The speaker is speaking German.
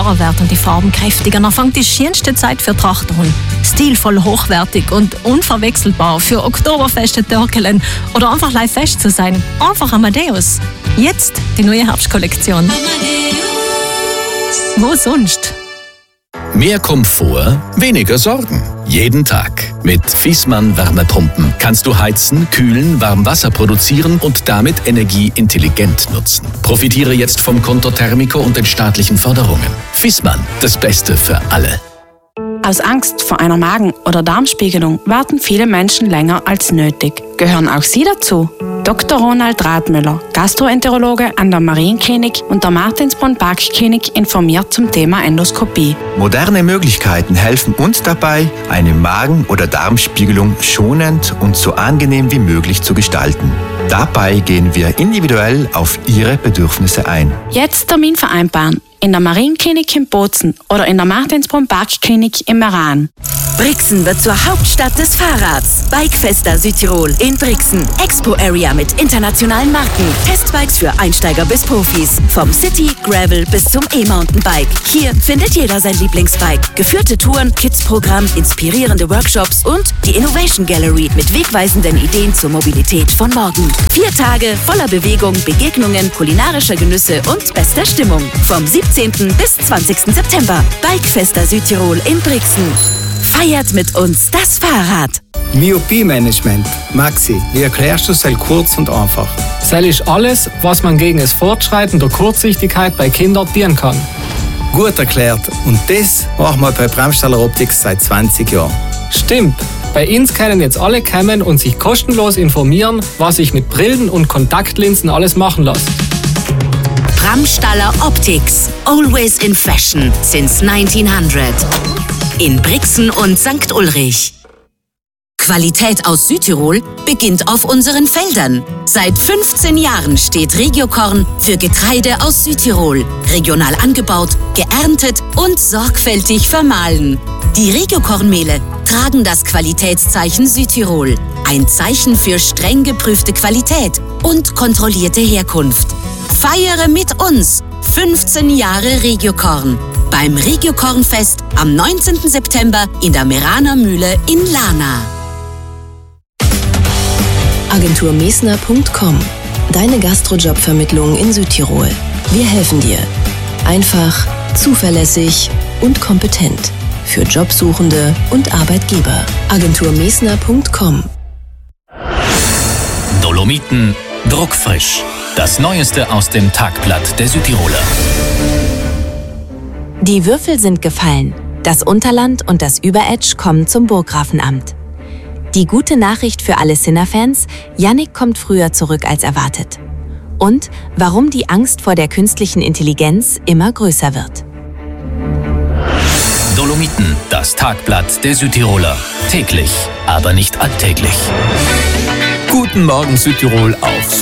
Haare werden die Farben kräftiger. Dann fängt die schönste Zeit für Trachten an. Stilvoll, hochwertig und unverwechselbar für Oktoberfeste Törkelen oder einfach live fest zu sein. Einfach Amadeus. Jetzt die neue Herbstkollektion. Wo sonst? Mehr Komfort, weniger Sorgen. Jeden Tag. Mit Viessmann Wärmepumpen kannst du heizen, kühlen, Warmwasser produzieren und damit Energie intelligent nutzen. Profitiere jetzt vom Conto Thermico und den staatlichen Förderungen. Viessmann, das Beste für alle. Aus Angst vor einer Magen- oder Darmspiegelung warten viele Menschen länger als nötig. Gehören auch Sie dazu? Dr. Ronald Rathmüller, Gastroenterologe an der Marienklinik und der Martinsbrunn-Parkklinik, informiert zum Thema Endoskopie. Moderne Möglichkeiten helfen uns dabei, eine Magen- oder Darmspiegelung schonend und so angenehm wie möglich zu gestalten. Dabei gehen wir individuell auf Ihre Bedürfnisse ein. Jetzt Termin vereinbaren. In der Marienklinik in Bozen oder in der Martinsbrunn-Parkklinik in Meran. Brixen wird zur Hauptstadt des Fahrrads. Bikefesta Südtirol in Brixen. Expo Area mit internationalen Marken. Testbikes für Einsteiger bis Profis. Vom City, Gravel bis zum E-Mountainbike. Hier findet jeder sein Lieblingsbike. Geführte Touren, Kids-Programm, inspirierende Workshops und die Innovation Gallery mit wegweisenden Ideen zur Mobilität von morgen. 4 Tage voller Bewegung, Begegnungen, kulinarischer Genüsse und bester Stimmung. Vom 17. bis 20. September. Bikefesta Südtirol in Brixen. Feiert mit uns das Fahrrad. Myopie-Management. Maxi, wie erklärst du es kurz und einfach? Das ist alles, was man gegen das Fortschreiten der Kurzsichtigkeit bei Kindern tun kann. Gut erklärt. Und das machen wir bei Bramstaller Optics seit 20 Jahren. Stimmt. Bei uns können jetzt alle kommen und sich kostenlos informieren, was sich mit Brillen und Kontaktlinsen alles machen lässt. Bramstaller Optics. Always in fashion since 1900. In Brixen und St. Ulrich. Qualität aus Südtirol beginnt auf unseren Feldern. Seit 15 Jahren steht Regiokorn für Getreide aus Südtirol. Regional angebaut, geerntet und sorgfältig vermahlen. Die Regiokornmehle tragen das Qualitätszeichen Südtirol. Ein Zeichen für streng geprüfte Qualität und kontrollierte Herkunft. Feiere mit uns 15 Jahre Regiokorn. Beim Regiokornfest am 19. September in der Meraner Mühle in Lana. Agenturmesner.com. Deine Gastrojobvermittlung in Südtirol. Wir helfen dir. Einfach, zuverlässig und kompetent. Für Jobsuchende und Arbeitgeber. Agenturmesner.com. Dolomiten druckfrisch. Das Neueste aus dem Tagblatt der Südtiroler. Die Würfel sind gefallen. Das Unterland und das Überetsch kommen zum Burggrafenamt. Die gute Nachricht für alle Sinner-Fans: Yannick kommt früher zurück als erwartet. Und warum die Angst vor der künstlichen Intelligenz immer größer wird. Dolomiten, das Tagblatt der Südtiroler. Täglich, aber nicht alltäglich. Guten Morgen Südtirol auf